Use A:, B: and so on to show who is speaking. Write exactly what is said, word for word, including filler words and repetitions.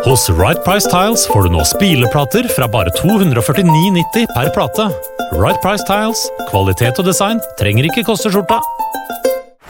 A: Hos Right Price Tiles får du nå spileplater fra bare to hundre førtini kroner nitti per plate. Right Price Tiles, kvalitet og design trenger ikke koste skjorta.